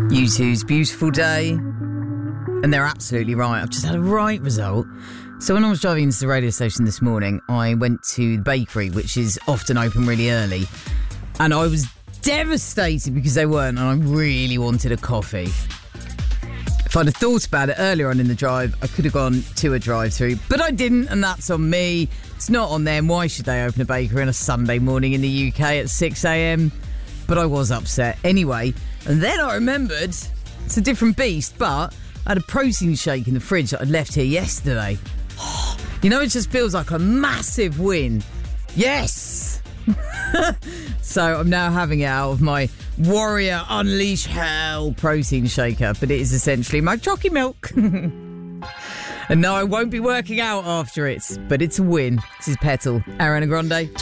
U2's Beautiful Day. And they're absolutely right. I've just had a right result. So when I was driving into the radio station this morning, I went to the bakery, which is often open really early. And I was devastated because they weren't, and I really wanted a coffee. If I'd have thought about it earlier on in the drive, I could have gone to a drive-thru, but I didn't, and that's on me. It's not on them. Why should they open a bakery on a Sunday morning in the UK at 6 a.m? But I was upset. Anyway, and then I remembered, it's a different beast, but I had a protein shake in the fridge that I'd left here yesterday. You know, it just feels like a massive win. Yes! So I'm now having it out of my Warrior Unleash Hell protein shaker, but it is essentially my chalky milk. And no, I won't be working out after it, but it's a win. This is Petal, Ariana Grande.